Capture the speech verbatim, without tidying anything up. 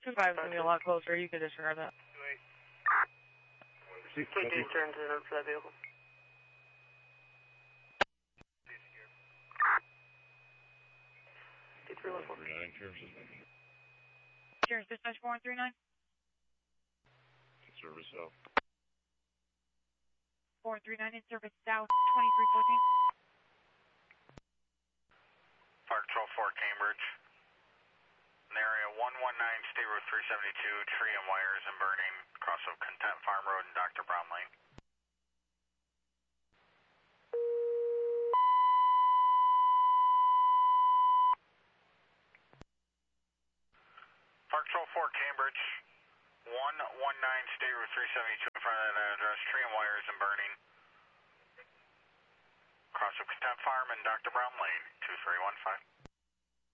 two five is going to be a lot closer. You could disregard that. K D turns in for that vehicle. D three one four. Cheers, dispatch four one three nine. Service south. four three nine in service south, twenty-three fourteen. Fire Control four, Cambridge. In area one one nine, State Road three seventy-two, tree and wires and burning, across of Content Farm Road and Doctor Brown Lane. Fire Control four, Cambridge. one one nine, State Road three seventy-two, in front of that address, tree and wires and burning, across of Content Farm and Doctor Brown Lane, two three one five.